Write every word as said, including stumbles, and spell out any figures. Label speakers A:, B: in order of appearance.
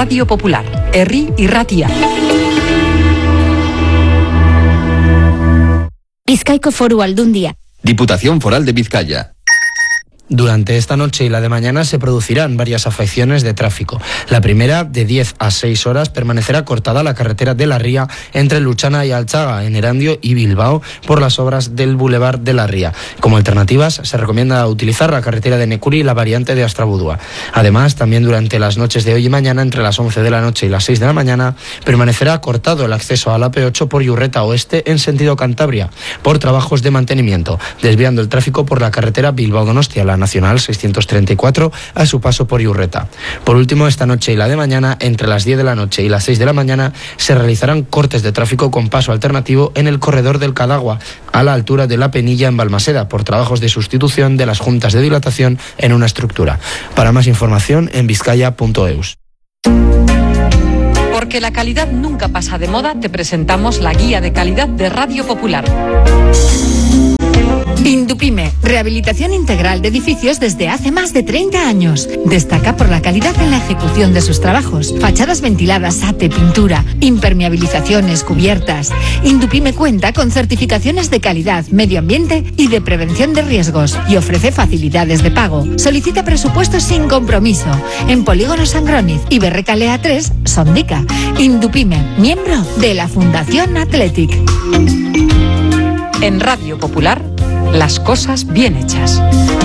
A: Radio Popular, Herri y Ratia.
B: Bizkaiko Foru Aldundia.
C: Diputación Foral de Vizcaya.
D: Durante esta noche y la de mañana se producirán varias afecciones de tráfico. La primera, de diez a seis horas, permanecerá cortada la carretera de la Ría entre Luchana y Alchaga, en Erandio y Bilbao, por las obras del Boulevard de la Ría. Como alternativas, se recomienda utilizar la carretera de Necuri y la variante de Astrabudúa. Además, también durante las noches de hoy y mañana, entre las once de la noche y las seis de la mañana, permanecerá cortado el acceso a la P ocho por Iurreta Oeste en sentido Cantabria, por trabajos de mantenimiento, desviando el tráfico por la carretera Bilbao-Donostia, la Nacional seiscientos treinta y cuatro, a su paso por Iurreta. Por último, esta noche y la de mañana, entre las diez de la noche y las seis de la mañana, se realizarán cortes de tráfico con paso alternativo en el corredor del Cadagua, a la altura de la Penilla en Balmaseda, por trabajos de sustitución de las juntas de dilatación en una estructura. Para más información, en vizcaya punto eus.
A: Porque la calidad nunca pasa de moda, te presentamos la guía de calidad de Radio Popular.
E: Indupime, rehabilitación integral de edificios desde hace más de treinta años. Destaca por la calidad en la ejecución de sus trabajos. Fachadas ventiladas, ate, pintura, impermeabilizaciones, cubiertas. Indupime cuenta con certificaciones de calidad, medio ambiente y de prevención de riesgos y ofrece facilidades de pago. Solicita presupuestos sin compromiso en Polígono Sangroniz y Berrecalea tres, Sondica. Indupime, miembro de la Fundación Athletic.
A: En Radio Popular, las cosas bien hechas.